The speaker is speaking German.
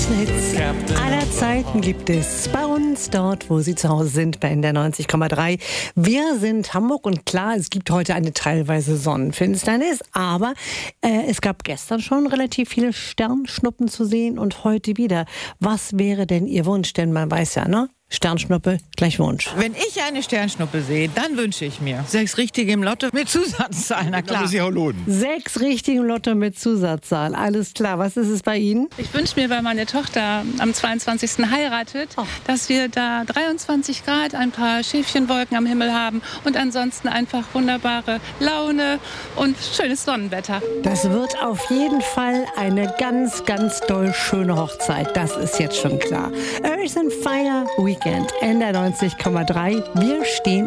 größten Hits aller Zeiten gibt es bei uns, dort, wo Sie zu Hause sind, bei NDR 90,3. Wir sind Hamburg und klar, es gibt heute eine teilweise Sonnenfinsternis, aber es gab gestern schon relativ viele Sternschnuppen zu sehen und heute wieder. Was wäre denn Ihr Wunsch? Denn man weiß ja, ne? Sternschnuppe gleich Wunsch. Wenn ich eine Sternschnuppe sehe, dann wünsche ich mir 6 richtige im Lotto mit Zusatzzahl, na klar. 6 richtige im Lotto mit Zusatzzahl, alles klar. Was ist es bei Ihnen? Ich wünsche mir, weil meine Tochter am 22. heiratet, dass wir da 23 Grad, ein paar Schäfchenwolken am Himmel haben und ansonsten einfach wunderbare Laune und schönes Sonnenwetter. Das wird auf jeden Fall eine ganz, ganz doll schöne Hochzeit. Das ist jetzt schon klar. Earth and Fire Weekend, NDR 90,3. Wir stehen